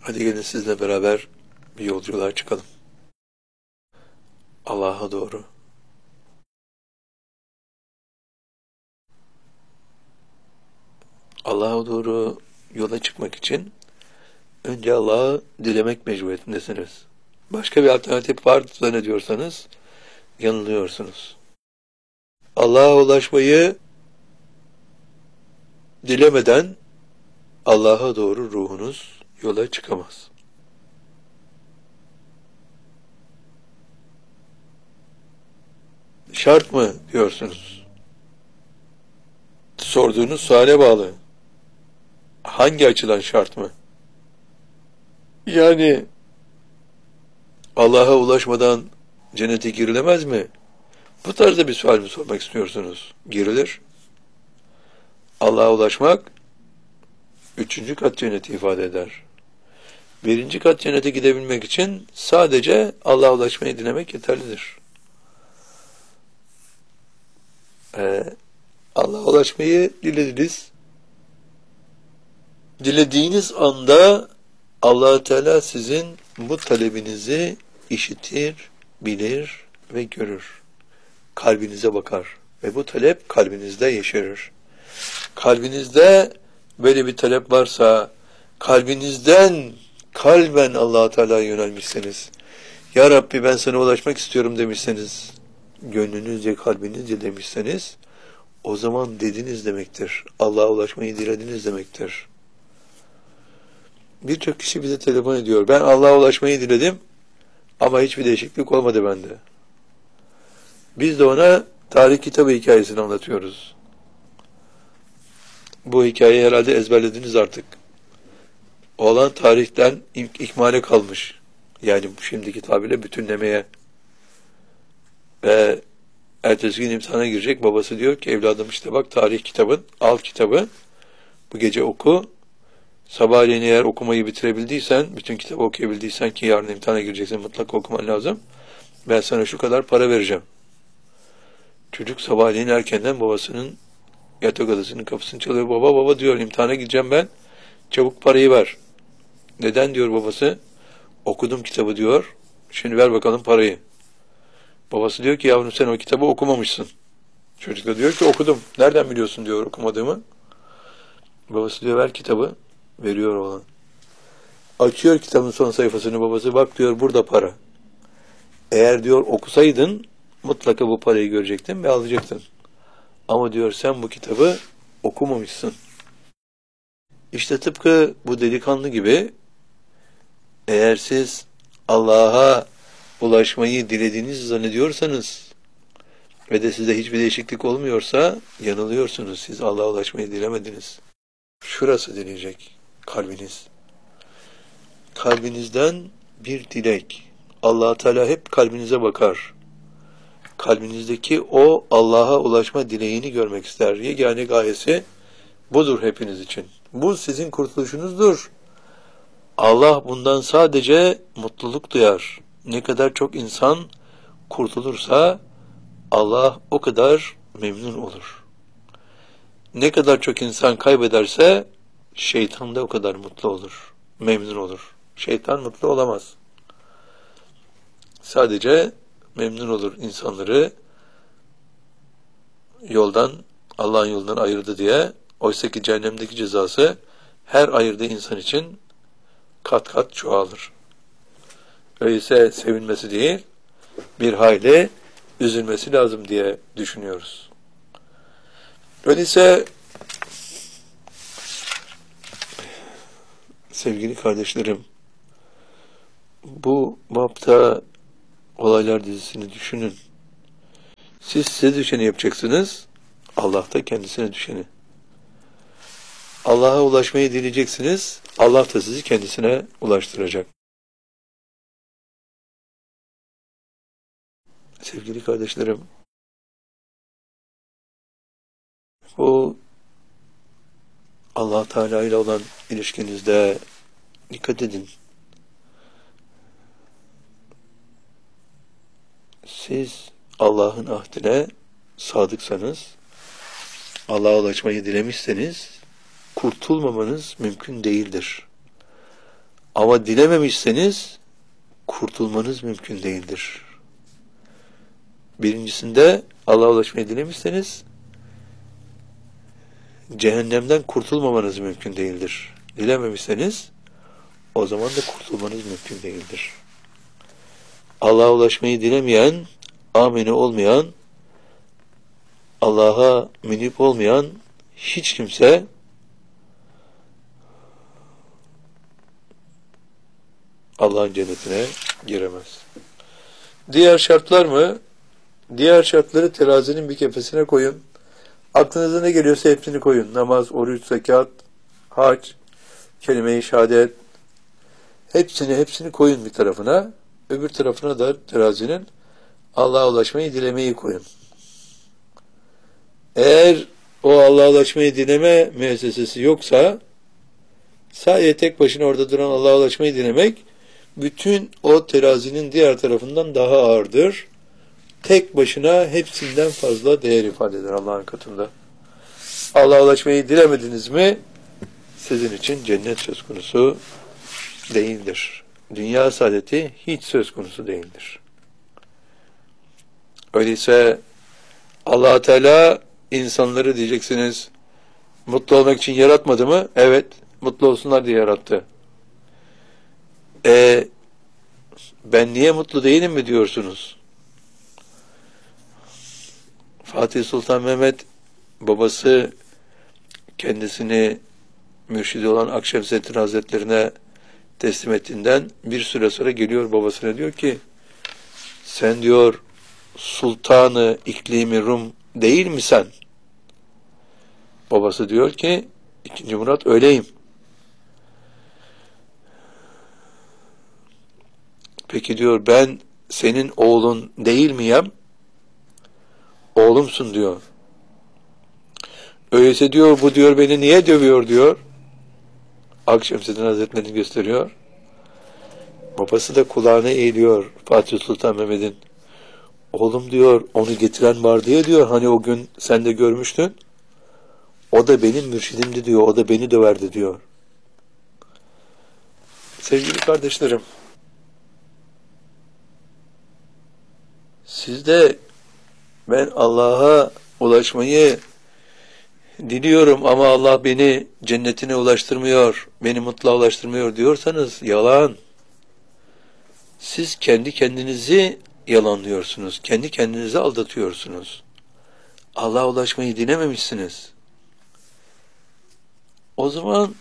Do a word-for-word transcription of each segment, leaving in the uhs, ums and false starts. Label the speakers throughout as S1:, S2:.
S1: Hadi gelin sizle beraber bir yolculuğa çıkalım. Allah'a doğru. Allah'a doğru yola çıkmak için önce Allah'ı dilemek mecburiyetindesiniz. Başka bir alternatif var zannediyorsanız yanılıyorsunuz. Allah'a ulaşmayı dilemeden Allah'a doğru ruhunuz yola çıkamaz. Şart mı diyorsunuz? Sorduğunuz suale bağlı. Hangi açıdan şart mı? Yani Allah'a ulaşmadan cennete girilemez mi? Bu tarzda bir sual mi sormak istiyorsunuz? Girilir. Allah'a ulaşmak üçüncü kat cenneti ifade eder. Birinci kat cennete gidebilmek için sadece Allah'a ulaşmayı dilemek yeterlidir. Ee, Allah'a ulaşmayı dilediniz. Dilediğiniz anda Allah Teala sizin bu talebinizi işitir, bilir ve görür. Kalbinize bakar ve bu talep kalbinizde yeşerir. Kalbinizde böyle bir talep varsa, kalbinizden kalben Allah Teala'ya yönelmişseniz, Ya Rabbi ben sana ulaşmak istiyorum demişseniz, gönlünüzce, kalbinizce demişseniz, o zaman dediniz demektir. Allah'a ulaşmayı dilediniz demektir. Birçok kişi bize telefon ediyor. Ben Allah'a ulaşmayı diledim ama hiçbir değişiklik olmadı bende. Biz de ona tarih kitabı hikayesini anlatıyoruz. Bu hikayeyi herhalde ezberlediniz artık. Oğlan tarihten ikmale kalmış. Yani şimdiki tabirle bütünlemeye. Ve ertesi gün imtihana girecek. Babası diyor ki evladım işte bak tarih kitabın, al kitabı. Bu gece oku. Sabahleyin eğer okumayı bitirebildiysen, bütün kitabı okuyabildiysen ki yarın imtihana gireceksin mutlaka okuman lazım. Ben sana şu kadar para vereceğim. Çocuk sabahleyin erkenden babasının yatak odasının kapısını çalıyor. Baba baba diyor imtihana gideceğim ben. Çabuk parayı ver. Neden diyor babası? Okudum kitabı diyor. Şimdi ver bakalım parayı. Babası diyor ki yavrum sen o kitabı okumamışsın. Çocuk da diyor ki okudum. Nereden biliyorsun diyor okumadığımı. Babası diyor ver kitabı. Veriyor oğlan. Açıyor kitabın son sayfasını babası. Bak diyor burada para. Eğer diyor okusaydın mutlaka bu parayı görecektin ve alacaktın. Ama diyor sen bu kitabı okumamışsın. İşte tıpkı bu delikanlı gibi eğer siz Allah'a ulaşmayı dilediğinizi zannediyorsanız ve de sizde hiçbir değişiklik olmuyorsa yanılıyorsunuz. Siz Allah'a ulaşmayı dilemediniz. Şurası dileyecek kalbiniz. Kalbinizden bir dilek. Allah Teala hep kalbinize bakar. Kalbinizdeki o Allah'a ulaşma dileğini görmek ister. Yegane gayesi budur hepiniz için. Bu sizin kurtuluşunuzdur. Allah bundan sadece mutluluk duyar. Ne kadar çok insan kurtulursa Allah o kadar memnun olur. Ne kadar çok insan kaybederse şeytan da o kadar mutlu olur, memnun olur. Şeytan mutlu olamaz. Sadece memnun olur insanları yoldan, Allah'ın yolundan ayırdı diye. Oysa ki cehennemdeki cezası her ayırdığı insan için kat kat çoğalır. Öyleyse sevinmesi değil, bir hayli üzülmesi lazım diye düşünüyoruz. Öyleyse sevgili kardeşlerim, bu bapta olaylar dizisini düşünün. Siz size düşeni yapacaksınız, Allah da kendisine düşeni. Allah'a ulaşmayı dileyeceksiniz, Allah da sizi kendisine ulaştıracak. Sevgili kardeşlerim, bu Allah Teala ile olan ilişkinizde dikkat edin. Siz Allah'ın ahdine sadıksanız, Allah'a ulaşmayı dilemişseniz, kurtulmamanız mümkün değildir. Ama dilememişseniz kurtulmanız mümkün değildir. Birincisinde Allah'a ulaşmayı dilemişseniz cehennemden kurtulmamanız mümkün değildir. Dilememişseniz o zaman da kurtulmanız mümkün değildir. Allah'a ulaşmayı dilemeyen, amine olmayan, Allah'a münip olmayan hiç kimse Allah'ın cennetine giremez. Diğer şartlar mı? Diğer şartları terazinin bir kefesine koyun. Aklınıza ne geliyorsa hepsini koyun. Namaz, oruç, zekat, hac, kelime-i şehadet. Hepsini hepsini koyun bir tarafına. Öbür tarafına da terazinin Allah'a ulaşmayı dilemeyi koyun. Eğer o Allah'a ulaşmayı dileme müessesesi yoksa sadece tek başına orada duran Allah'a ulaşmayı dilemek bütün o terazinin diğer tarafından daha ağırdır. Tek başına hepsinden fazla değer ifade eder Allah'ın katında. Allah'a ulaşmayı dilemediniz mi sizin için cennet söz konusu değildir. Dünya saadeti hiç söz konusu değildir. Öyleyse Allah Teala insanları diyeceksiniz mutlu olmak için yaratmadı mı? Evet, mutlu olsunlar diye yarattı. E, ben niye mutlu değilim mi diyorsunuz? Fatih Sultan Mehmet babası kendisini mürşidi olan Akşemseddin Hazretlerine teslim ettiğinden bir süre sonra geliyor babasına diyor ki sen diyor Sultanı İklimi Rum değil mi sen? Babası diyor ki ikinci Murat öyleyim. Peki diyor ben senin oğlun değil miyim? Oğlumsun diyor. Öyleyse diyor bu diyor beni niye dövüyor diyor. Akşemseddin Hazretleri'ni gösteriyor. Babası da kulağına eğiliyor Fatih Sultan Mehmet'in. Oğlum diyor onu getiren var diye diyor hani o gün sen de görmüştün. O da benim mürşidimdi diyor. O da beni döverdi diyor. Sevgili kardeşlerim, siz de ben Allah'a ulaşmayı diliyorum ama Allah beni cennetine ulaştırmıyor, beni mutluluğa ulaştırmıyor diyorsanız yalan. Siz kendi kendinizi yalanlıyorsunuz, kendi kendinizi aldatıyorsunuz. Allah'a ulaşmayı dilememişsiniz. O zaman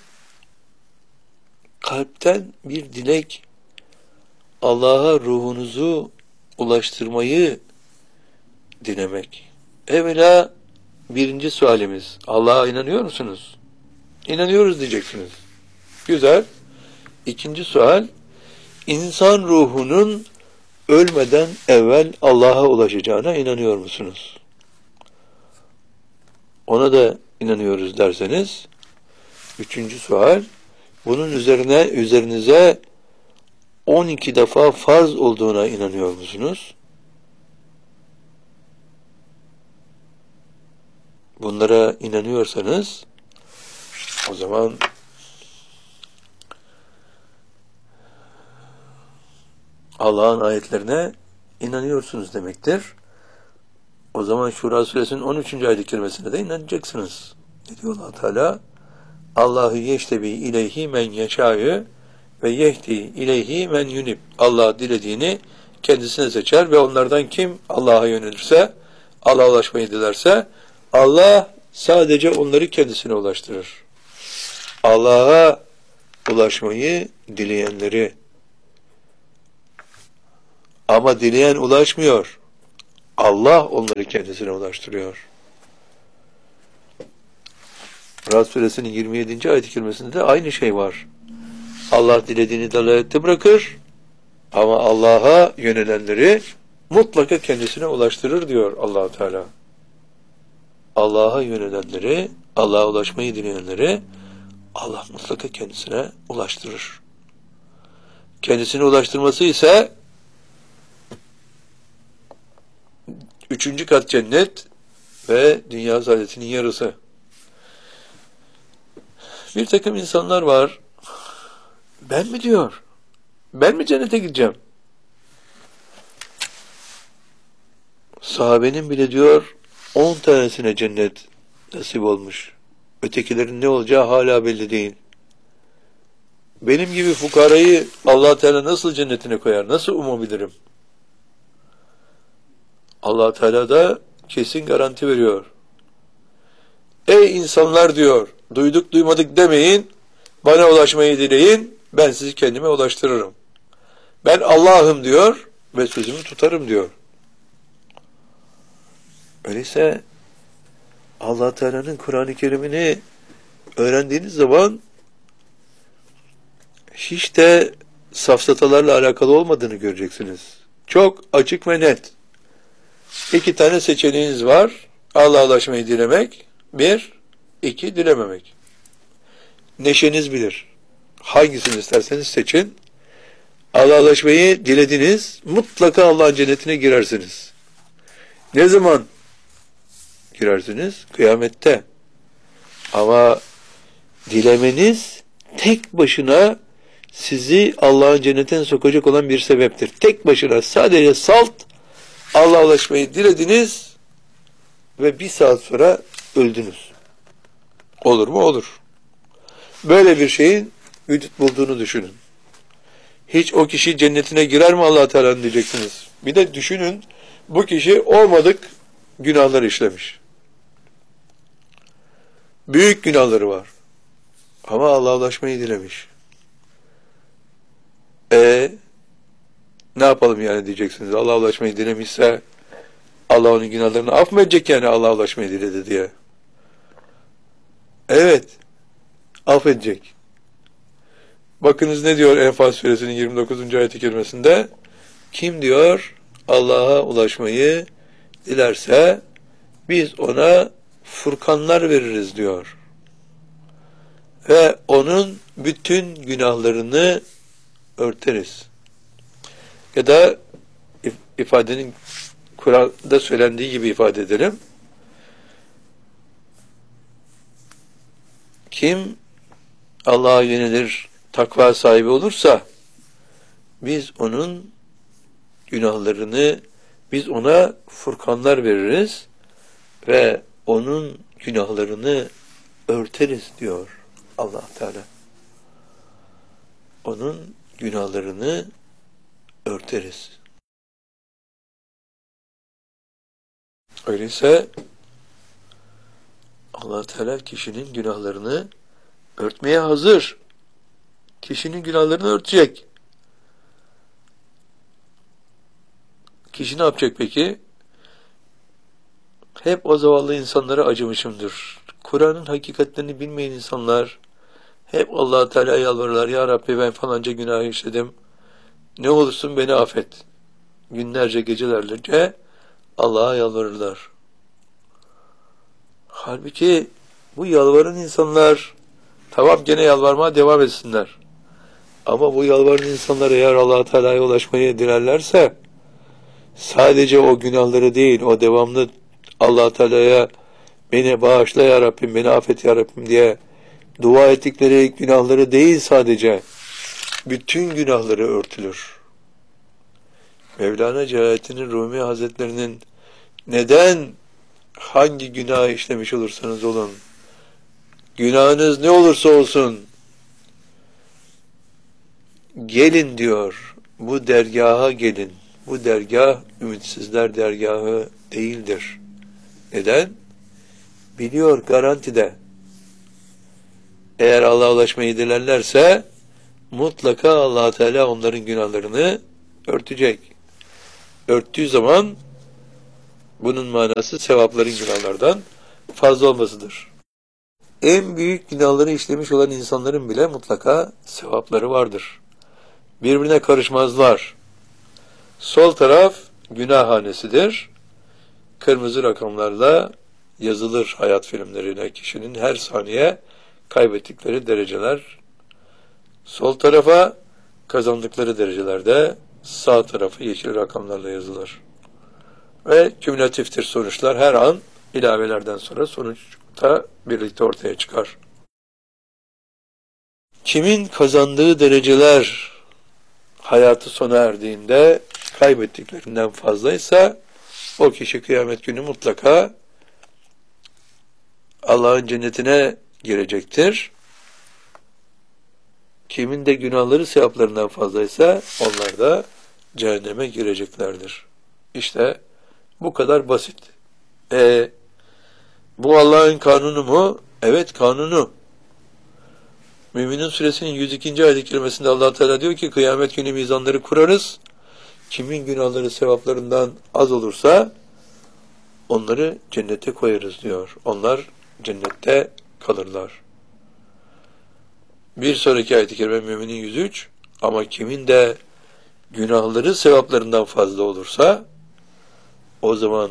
S1: kalpten bir dilek Allah'a ruhunuzu ulaştırmayı dilemek. Evvela birinci sualimiz, Allah'a inanıyor musunuz? İnanıyoruz diyeceksiniz. Güzel. İkinci sual, insan ruhunun ölmeden evvel Allah'a ulaşacağına inanıyor musunuz? Ona da inanıyoruz derseniz, üçüncü sual, bunun üzerine üzerinize on iki defa farz olduğuna inanıyor musunuz? Bunlara inanıyorsanız o zaman Allah'ın ayetlerine inanıyorsunuz demektir. O zaman Şura suresinin on üçüncü ayet-i kerimesine de inanacaksınız. Ne diyor Allah Teala? Allahu yeştebi ileyhi men yeşâ'ü ve yehdi ileyhi men yunib. Allah dilediğini kendisine seçer ve onlardan kim Allah'a yönelirse, Allah'a ulaşmayı dilerse Allah sadece onları kendisine ulaştırır. Allah'a ulaşmayı dileyenleri ama dileyen ulaşmıyor. Allah onları kendisine ulaştırıyor. Rad suresinin yirmi yedinci ayet-i kerimesinde de aynı şey var. Allah dilediğini dalalette bırakır ama Allah'a yönelenleri mutlaka kendisine ulaştırır diyor Allah Teala. Allah'a yönelenleri, Allah'a ulaşmayı dileyenleri Allah mutlaka kendisine ulaştırır. Kendisine ulaştırması ise üçüncü kat cennet ve dünya saadetinin yarısı. Bir takım insanlar var, Ben mi diyor? Ben mi cennete gideceğim? Sahabenin bile diyor on tanesine cennet nasip olmuş. Ötekilerin ne olacağı hala belli değil. Benim gibi fukarayı Allah Teala nasıl cennetine koyar? Nasıl umabilirim? Allah Teala da kesin garanti veriyor. Ey insanlar diyor, duyduk duymadık demeyin, bana ulaşmayı dileyin, ben sizi kendime ulaştırırım. Ben Allah'ım diyor ve sözümü tutarım diyor. Öyleyse Allah Teala'nın Kur'an-ı Kerim'ini öğrendiğiniz zaman hiç de safsatalarla alakalı olmadığını göreceksiniz. Çok açık ve net. İki tane seçeneğiniz var. Allah'a ulaşmayı dilemek. Bir, iki, dilememek. Neşeniz bilir. Hangisini isterseniz seçin. Allah'a ulaşmayı dilediniz. Mutlaka Allah'ın cennetine girersiniz. Ne zaman girersiniz? Kıyamette. Ama dilemeniz tek başına sizi Allah'ın cennetine sokacak olan bir sebeptir. Tek başına sadece salt Allah'a ulaşmayı dilediniz ve bir saat sonra öldünüz. Olur mu? Olur. Böyle bir şeyin vücut bulduğunu düşünün. Hiç o kişi cennetine girer mi Allah Teala'nın diyeceksiniz. Bir de düşünün, bu kişi olmadık günahlar işlemiş. Büyük günahları var. Ama Allah'a ulaşmayı dilemiş. E ne yapalım yani diyeceksiniz. Allah'a ulaşmayı dilemişse Allah onun günahlarını af mı edecek yani Allah'a ulaşmayı diledi diye? Evet. Affedecek. Bakınız ne diyor Enfal suresinin yirmi dokuzuncu ayet-i kerimesinde? Kim diyor Allah'a ulaşmayı dilerse biz ona furkanlar veririz diyor. Ve onun bütün günahlarını örteriz. Ya da ifadenin Kur'an'da söylendiği gibi ifade edelim. Kim Allah'a yönelir, takva sahibi olursa biz onun günahlarını, biz ona furkanlar veririz ve onun günahlarını örteriz diyor Allah Teala. Onun günahlarını örteriz. Öyleyse Allah Teala kişinin günahlarını örtmeye hazır. Kişinin günahlarını örtecek. Kişi ne yapacak peki? Hep o zavallı insanlara acımışımdır. Kur'an'ın hakikatlerini bilmeyen insanlar hep Allah Teala'ya yalvarırlar. Ya Rabbi ben falanca günah işledim. Ne olursun beni affet. Günlerce gecelerce Allah'a yalvarırlar. Halbuki bu yalvaran insanlar tamam gene yalvarmaya devam etsinler. Ama bu yalvaran insanlar eğer Allah Teala'ya ulaşmayı dilerlerse sadece o günahları değil, o devamlı Allah Teala'ya beni bağışla ya Rabbim, beni affet ya Rabbim diye dua ettikleri günahları değil sadece, bütün günahları örtülür. Mevlana Celaleddin Rumi Hazretlerinin neden hangi günah işlemiş olursanız olun, günahınız ne olursa olsun, gelin diyor, bu dergaha gelin. Bu dergah ümitsizler dergahı değildir. Neden? Biliyor garantide. Eğer Allah'a ulaşmayı dilerlerse mutlaka Allah Teala onların günahlarını örtecek. Örttüğü zaman bunun manası sevapların günahlardan fazla olmasıdır. En büyük günahları işlemiş olan insanların bile mutlaka sevapları vardır. Birbirine karışmazlar. Sol taraf günahhanesidir. Kırmızı rakamlarla yazılır hayat filmlerine kişinin her saniye kaybettikleri dereceler. Sol tarafa kazandıkları derecelerde, sağ tarafı yeşil rakamlarla yazılır. Ve kümülatiftir sonuçlar. Her an ilavelerden sonra sonuçta birlikte ortaya çıkar. Kimin kazandığı dereceler hayatı sona erdiğinde kaybettiklerinden fazlaysa o kişi kıyamet günü mutlaka Allah'ın cennetine girecektir. Kimin de günahları sevaplarından fazlaysa onlar da cehenneme gireceklerdir. İşte bu kadar basit. E, bu Allah'ın kanunu mu? Evet, kanunu. Müminin Suresinin yüz ikinci ayet-i kerimesinde Allah Teala diyor ki kıyamet günü mizanları kurarız. Kimin günahları sevaplarından az olursa onları cennete koyarız diyor. Onlar cennette kalırlar. Bir sonraki ayet-i kerime Müminin yüz üç, ama kimin de günahları sevaplarından fazla olursa o zaman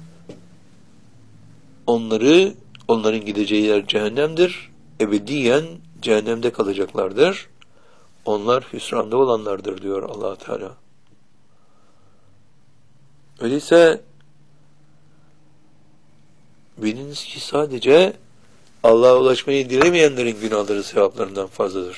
S1: onları, onların gideceği yer cehennemdir. Ebediyen cehennemde kalacaklardır. Onlar hüsranda olanlardır diyor Allah Teala. Öyleyse biliniz ki sadece Allah'a ulaşmayı dilemeyenlerin günahları sevaplarından fazladır.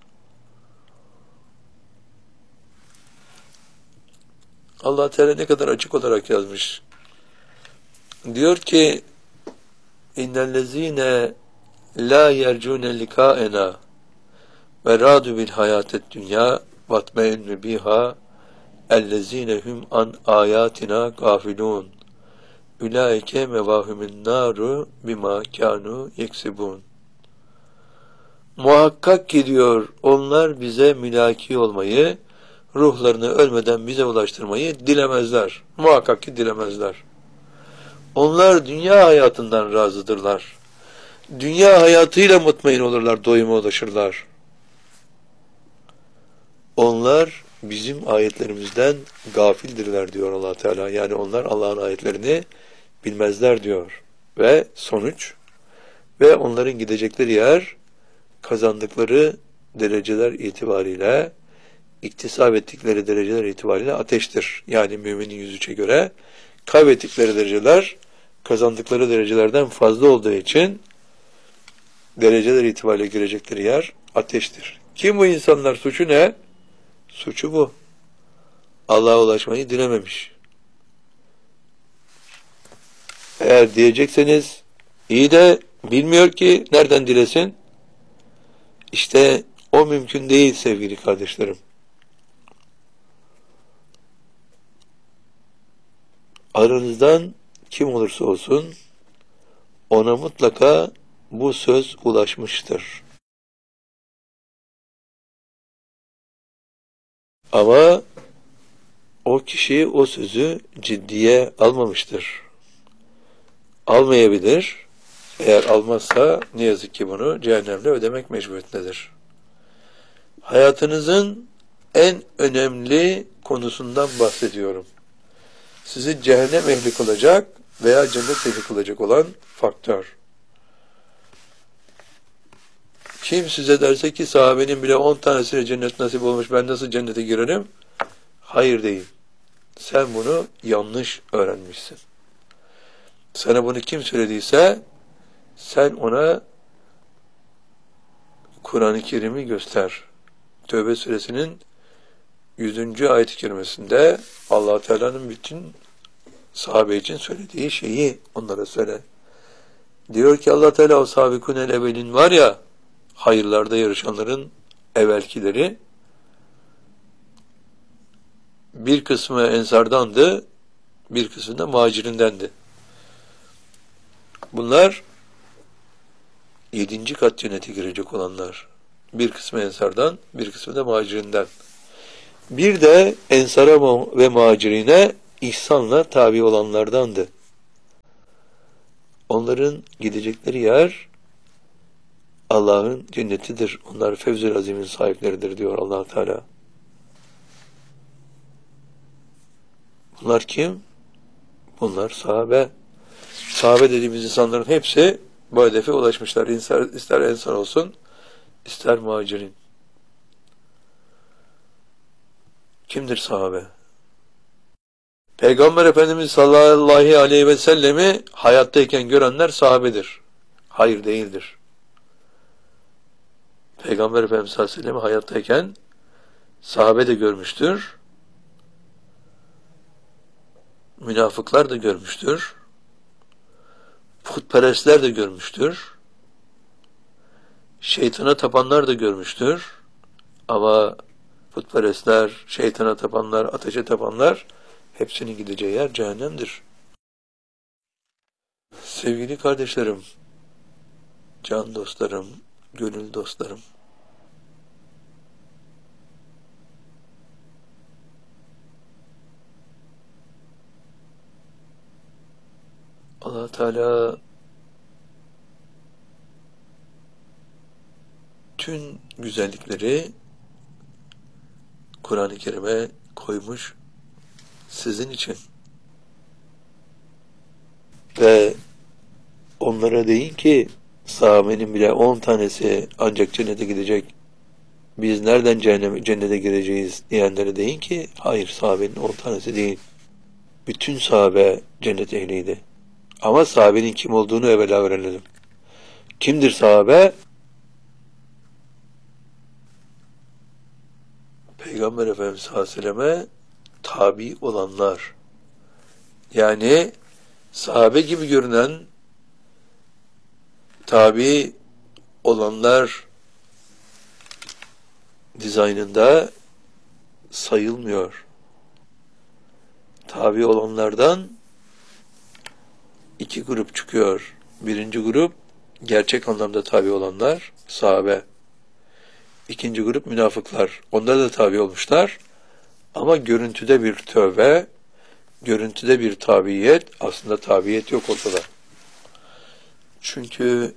S1: Allah Teala ne kadar açık olarak yazmış. Diyor ki İnnellezîne la yercûne likâena ve râdü bil hayâtet dünya vatme'ennü biha ellezîne hum an âyâtina gâfilûn ulaike mevâhumün nâru bimâ kânû yeksibûn. Muhakkak ki diyor onlar bize mülaki olmayı, ruhlarını ölmeden bize ulaştırmayı dilemezler. Muhakkak ki dilemezler. Onlar dünya hayatından razıdırlar. Dünya hayatıyla mutmain olurlar, doyuma ulaşırlar. Onlar bizim ayetlerimizden gafildirler diyor Allah Teala. Yani onlar Allah'ın ayetlerini bilmezler diyor. Ve sonuç ve onların gidecekleri yer kazandıkları dereceler itibariyle, iktisap ettikleri dereceler itibariyle ateştir. Yani müminin yüz üçe göre kaybettikleri dereceler kazandıkları derecelerden fazla olduğu için dereceler itibariyle girecekleri yer ateştir. Kim bu insanlar? Suçu ne? Suçu bu. Allah'a ulaşmayı dilememiş. Eğer diyecekseniz iyi de bilmiyor ki nereden dilesin? İşte o mümkün değil sevgili kardeşlerim. Aranızdan kim olursa olsun ona mutlaka bu söz ulaşmıştır. Ama o kişi o sözü ciddiye almamıştır. Almayabilir. Eğer almazsa ne yazık ki bunu cehennemle ödemek mecburiyetindedir. Hayatınızın en önemli konusundan bahsediyorum. Sizi cehennem ehli kılacak veya cennet ehli kılacak olan faktör. Kim size derse ki sahabenin bile on tanesine cennet nasip olmuş, ben nasıl cennete girerim? Hayır değil. Sen bunu yanlış öğrenmişsin. Sana bunu kim söylediyse sen ona Kur'an-ı Kerim'i göster. Tövbe suresinin yüzüncü ayet-i kerimesinde Allah Teala'nın bütün sahabe için söylediği şeyi onlara söyle. Diyor ki Allah Teala o sabikunel evvelin var ya, hayırlarda yarışanların evvelkileri, bir kısmı ensardandı, bir kısmı da muhacirindendi. Bunlar yedinci kat cennete girecek olanlar. Bir kısmı ensardan, bir kısmı da muhacirinden. Bir de ensara ve muhacirine ihsanla tabi olanlardandı. Onların gidecekleri yer Allah'ın cennetidir. Onlar Fevz-ül Azim'in sahipleridir diyor Allah Teala. Bunlar kim? Bunlar sahabe. Sahabe dediğimiz insanların hepsi bu hedefe ulaşmışlar. İster, ister ensar olsun, ister muhacirin. Kimdir sahabe? Peygamber Efendimiz sallallahu aleyhi ve sellemi hayattayken görenler sahabedir. Hayır değildir. Peygamber Efendimiz sallallahu aleyhi ve sellem hayattayken sahabe de görmüştür. Münafıklar da görmüştür. Putperestler de görmüştür. Şeytana tapanlar da görmüştür. Ama putperestler, şeytana tapanlar, ateşe tapanlar hepsinin gideceği yer cehennemdir. Sevgili kardeşlerim, can dostlarım, gönül dostlarım, Allah Teala tüm güzellikleri Kur'an-ı Kerim'e koymuş sizin için. Ve onlara deyin ki sahabenin bile on tanesi ancak cennete gidecek. Biz nereden cehenneme, cennete gireceğiz diyenlere deyin ki hayır, sahabenin on tanesi değil. Bütün sahabe cennet ehliydi. Ama sahabenin kim olduğunu evvela öğrenelim. Kimdir sahabe? Peygamber Efendimiz sallallahu aleyhi ve selleme tabi olanlar. Yani sahabe gibi görünen tabi olanlar dizaynında sayılmıyor. Tabi olanlardan iki grup çıkıyor. Birinci grup gerçek anlamda tabi olanlar, sahabe. İkinci grup münafıklar. Onlar da tabi olmuşlar. Ama görüntüde bir tövbe, görüntüde bir tabiyet, aslında tabiyet yok ortada. Çünkü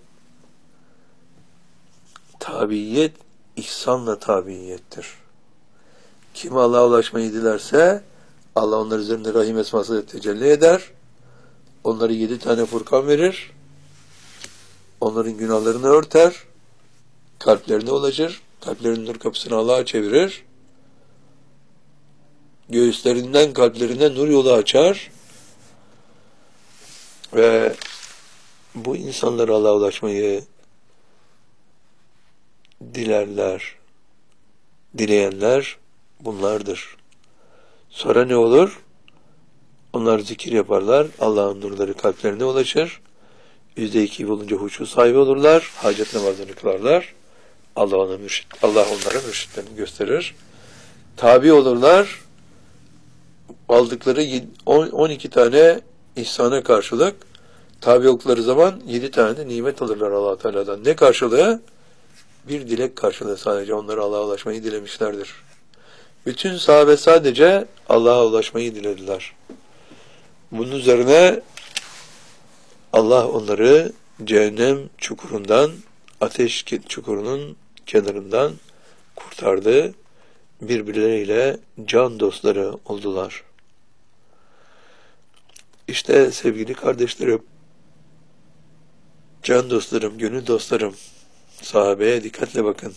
S1: tabiyet ihsanla tabiyettir. Kim Allah'a ulaşmayı dilerse Allah onlar üzerinde Rahim esması tecelli eder. Onları yedi tane Furkan verir. Onların günahlarını örter. Kalplerine ulaşır. Kalplerinin nur kapısını Allah'a çevirir. Göğüslerinden kalplerine nur yolu açar. Ve bu insanlar Allah'a ulaşmayı dilerler. Dileyenler bunlardır. Sonra ne olur? Onlar zikir yaparlar. Allah'ın nurları kalplerine ulaşır. Yüzde iki olunca huşu sahibi olurlar. Hacet namazını kılarlar. Allah, ona mürşit, Allah onlara mürşitlerini gösterir. Tabi olurlar. Aldıkları on iki tane ihsana karşılık tabi oldukları zaman yedi tane de nimet alırlar Allah Teala'dan. Ne karşılığı? Bir dilek karşılığı sadece. Onlara Allah'a ulaşmayı dilemişlerdir. Bütün sahabe sadece Allah'a ulaşmayı dilediler. Bunun üzerine Allah onları cehennem çukurundan, ateş çukurunun kenarından kurtardı. Birbirleriyle can dostları oldular. İşte sevgili kardeşlerim, can dostlarım, gönül dostlarım, sahabeye dikkatle bakın.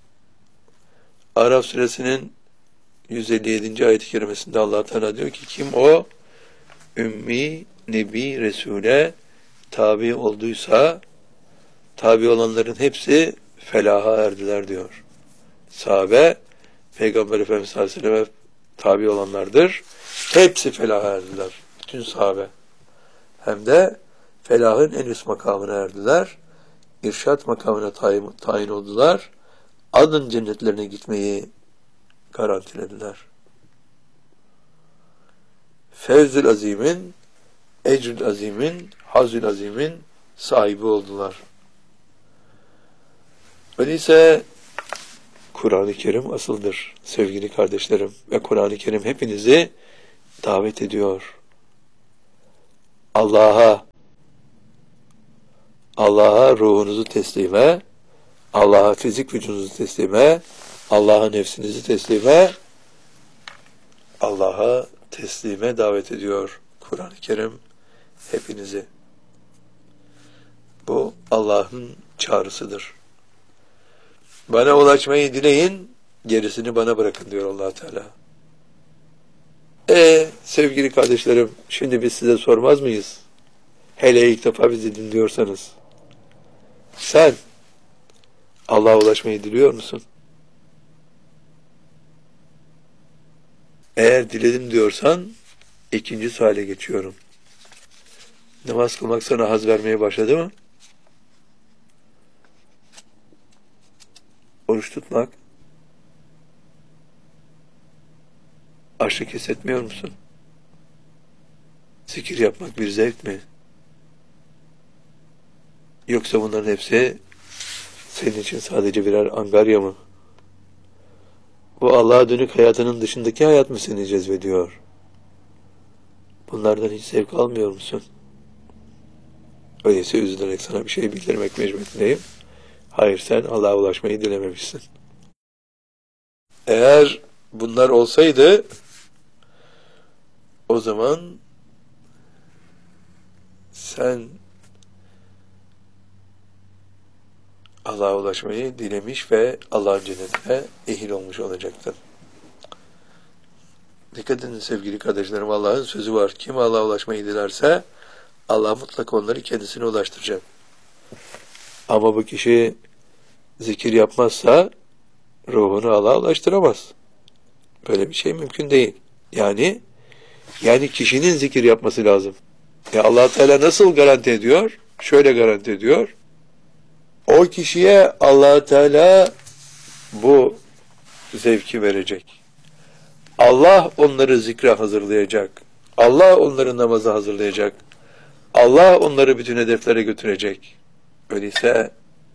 S1: Araf suresinin yüz elli yedinci ayet-i kerimesinde Allah Teala diyor ki kim o ümmi nebi Resul'e tabi olduysa tabi olanların hepsi felaha erdiler diyor. Sahabe Peygamber Efendimiz sallallahu aleyhi ve sellem'e tabi olanlardır. Hepsi felaha erdiler. Bütün sahabe. Hem de felahın en üst makamına erdiler. İrşad makamına tayin, tayin oldular. Adın cennetlerine gitmeyi garantilediler. Fevzül Azim'in, Ecrül Azim'in, Hazül Azim'in sahibi oldular. Öyleyse Kur'an-ı Kerim asıldır sevgili kardeşlerim ve Kur'an-ı Kerim hepinizi davet ediyor. Allah'a, Allah'a ruhunuzu teslime, Allah'a fizik vücudunuzu teslime, Allah'a nefsinizi teslime, Allah'a teslime davet ediyor Kur'an-ı Kerim hepinizi. Bu Allah'ın çağrısıdır. Bana ulaşmayı dileyin, gerisini bana bırakın diyor Allah Teala. E sevgili kardeşlerim, şimdi biz size sormaz mıyız? Hele ilk defa bizi dinliyorsanız. Sen Allah'a ulaşmayı diliyor musun? Eğer diledim diyorsan ikinci suale geçiyorum. Namaz kılmak sana haz vermeye başladı mı? Oruç tutmak? Açlık hissetmiyor musun? Zikir yapmak bir zevk mi? Yoksa bunların hepsi senin için sadece birer angarya mı? Bu Allah'a dönük hayatının dışındaki hayat mı seni cezbediyor? Bunlardan hiç zevk almıyor musun? Öyleyse üzülerek sana bir şey bildirmek mecburiyetindeyim. Hayır, sen Allah'a ulaşmayı dilememişsin. Eğer bunlar olsaydı o zaman sen Allah'a ulaşmayı dilemiş ve Allah'ın cennetine ehil olmuş olacaktın. Dikkat edin sevgili kardeşlerim, Allah'ın sözü var. Kim Allah'a ulaşmayı dilerse Allah mutlaka onları kendisine ulaştıracak. Ama bu kişi zikir yapmazsa ruhunu Allah'a ulaştıramaz. Böyle bir şey mümkün değil. Yani yani kişinin zikir yapması lazım. Ya Allah Teala nasıl garanti ediyor? Şöyle garanti ediyor. O kişiye Allah Teala bu zevki verecek. Allah onları zikre hazırlayacak. Allah onları namaza hazırlayacak. Allah onları bütün hedeflere götürecek. Öyleyse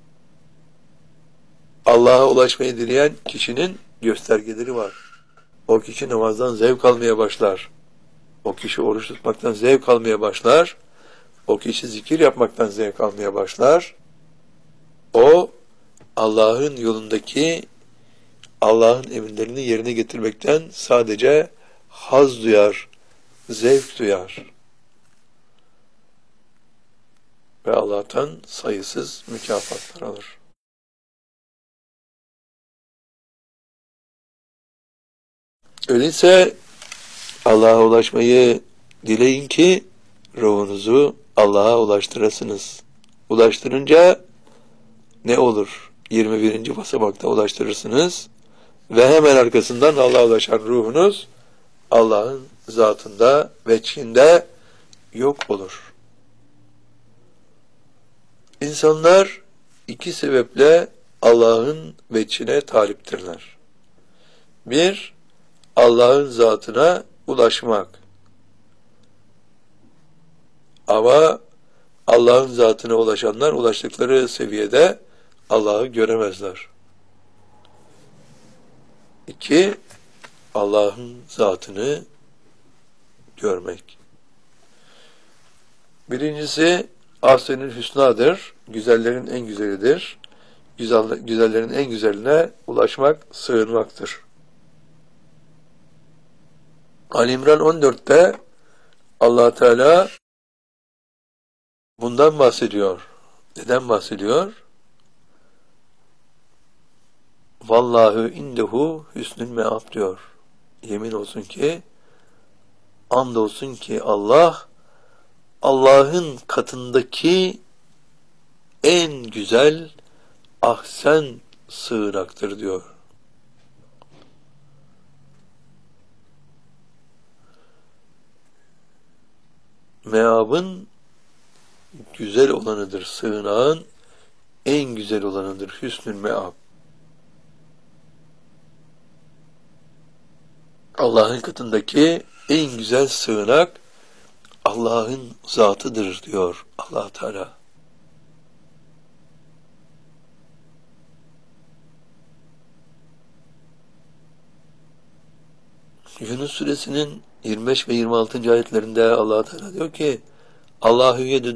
S1: Allah'a ulaşmayı dileyen kişinin göstergeleri var. O kişi namazdan zevk almaya başlar. O kişi oruç tutmaktan zevk almaya başlar. O kişi zikir yapmaktan zevk almaya başlar. O Allah'ın yolundaki Allah'ın emirlerini yerine getirmekten sadece haz duyar, zevk duyar. Ve Allah'tan sayısız mükafatlar alır. Öyleyse Allah'a ulaşmayı dileyin ki ruhunuzu Allah'a ulaştırasınız. Ulaştırınca ne olur? yirmi birinci basamakta ulaştırırsınız ve hemen arkasından Allah'a ulaşan ruhunuz Allah'ın zatında, veçhinde yok olur. İnsanlar iki sebeple Allah'ın veçhine taliptirler. Bir, Allah'ın zatına ulaşmak. Ama Allah'ın zatına ulaşanlar ulaştıkları seviyede Allah'ı göremezler. İki, Allah'ın zatını görmek. Birincisi Ahsenül Hüsna'dır. Güzellerin en güzelidir. Güzel, güzellerin en güzeline ulaşmak, sığınmaktır. Ali İmran on dörtte Allah Teala bundan bahsediyor. Neden bahsediyor? Vallahu indehu hüsnül meab diyor. Yemin olsun ki, andolsun ki Allah, Allah'ın katındaki en güzel ahsen sığınaktır diyor. Meabın güzel olanıdır, sığınağın en güzel olanıdır. Hüsnül meab. Allah'ın katındaki en güzel sığınak Allah'ın zatıdır diyor Allah Teala. Yunus suresinin yirmi beş ve yirmi altıncı ayetlerinde Allah Teala diyor ki Allahu yedü